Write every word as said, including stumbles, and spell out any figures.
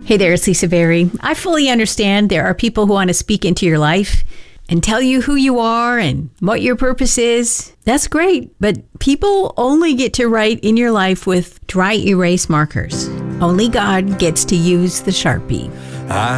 Hey there, it's Lisa Berry. I fully understand there are people who want to speak into your life and tell you who you are and what your purpose is. That's great, but people only get to write in your life with dry erase markers. Only God gets to use the Sharpie. I